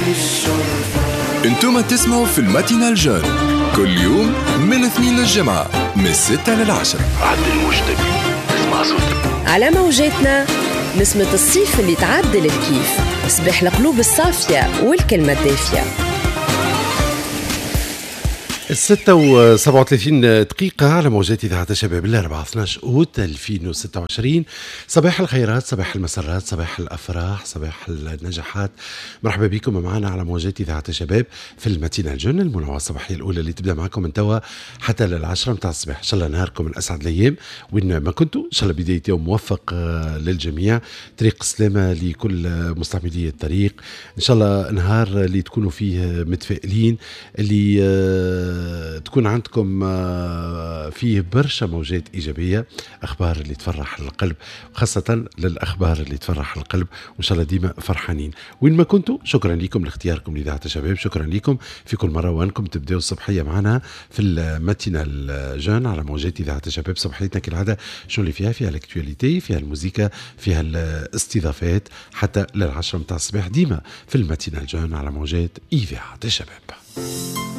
انتم تسمعوا في الماتينال جون كل يوم من الاثنين للجمعة من 6 ل10. عدل المجتمع اسمع صوتك على موجاتنا. نسمة الصيف اللي تعدل الكيف، صباح القلوب الصافية والكلمة الدافية. 6:37 دقيقة على موجات إذاعة شباب الله 14 أوت 2026. صباح الخيرات، صباح المسرات، صباح الأفراح، صباح النجاحات. مرحبا بكم معنا على موجات إذاعة شباب في الماتينال جون، المنوعة الصباحية الأولى اللي تبدأ معكم من توا حتى لل10 متاع الصباح. إن شاء الله نهاركم من أسعد الأيام وين ما كنتوا. إن شاء الله بداية يوم موفق للجميع، طريق السلامة لكل مستعملي الطريق. إن شاء الله نهار اللي تكونوا فيه متفائلين، اللي تكون عندكم فيه برشا موجات إيجابية، أخبار اللي تفرح القلب، وخاصة للأخبار اللي تفرح القلب، وإن شاء الله ديما فرحانين وين ما كنتوا. شكرا لكم لاختياركم لإذاعة الشباب، شكرا لكم في كل مرة وأنكم تبدأوا الصبحية معنا في الماتينال جون على موجات إذاعة الشباب. صباحيتنا كالعادة شو اللي فيها الأكتواليتي، فيها الموسيقى، فيها الاستضافات حتى لل10 متاع الصباح، ديما في الماتينال جون على موجات إذاعة الشباب.